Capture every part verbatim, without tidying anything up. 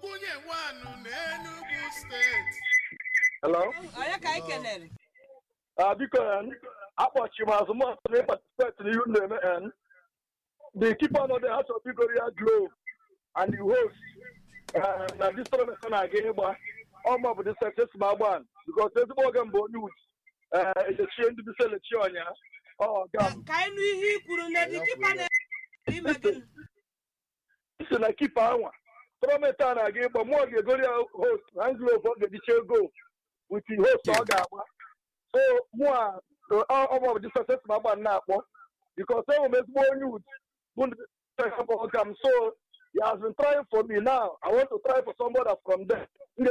Ugunye one n'Enugu State. Hello? Onye ka anyị kelere? Uh, because akpọchi m azụmahịa na participate in ihe na-eme and the keeper of the house of Vigoria Globe and the host uh, na this tournament na-aga ịgba ọma bụ the success ma agba because ezigbo oge mbụ onye uche uh, echechie ndị bise lechi ọnya ọ ga Ka anyị nụ ihe i kwuru na the keeper na-ime gịnị? isi na keeper anwa tournament a na-aga ịgba mụọ ga-egori ya host na Globe ọ ga-ediche ego with the host ọ ga-agba so mụọ ọma bụ the success ma agba na-akpọ because enwe m ezigbo onye uche so he has been trying for me now. I want to try for somebody from there. I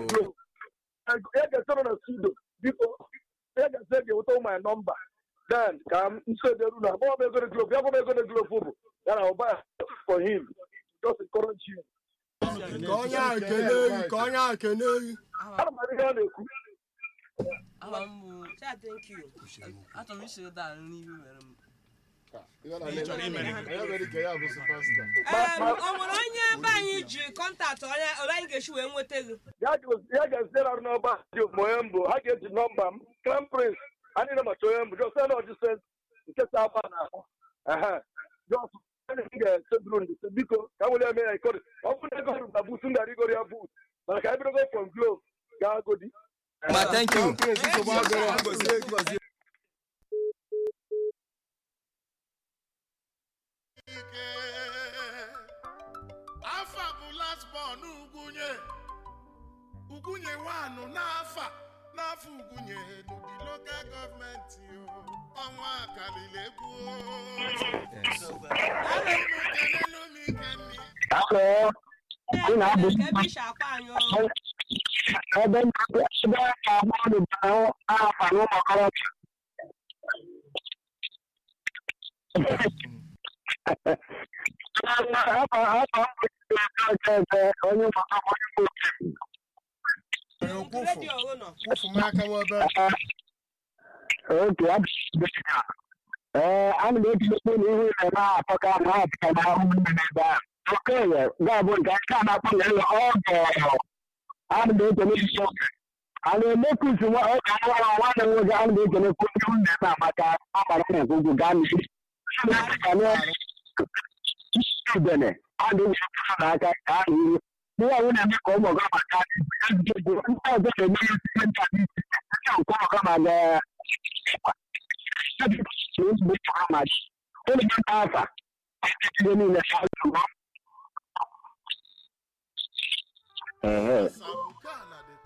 get on a pseudo because I get said you told my number. Then come inside the room. I'm going to go to I'm going to go to then I'll buy for him. Just encourage him. Konya kene, konya kene. Um, thank you. I don't wish you that even onye ebe anyị ji kọntaktị onye anyị ga-esi wee nweta gị ya ga-ezere arụ n'ọba dị onye mbụ ha ga-eji nọmba m Crown Prince anyị na-amacha onye mbụ jọs na ọjịse nke sa aba na jọs ga-eseduru ndị biko ka nwere eme ya ikori ọ bụrụ na ego na butu ngara igori ya but mana ka anyị bidogo from Globe gaa Agodi. Thank you. Afa bụ last born Ugunye Ugunye one n'afa n'afọ Ugunye n'ụdị local government ọnwa akalile egwu Hello. Ebe ebe ka mmadụ bara afa n'ụmụkọrọcha Okay, I'm uh, I'm going to put you in a pocket half and I'm okay. That would come up with all the I'm going to make sure. I will make you what I want to was I'm going to put you in the pocket. I'm going to go down. Bene, I don't like I you want to make all of my come on there. How much? Only alpha. You mean the house? Uh-huh.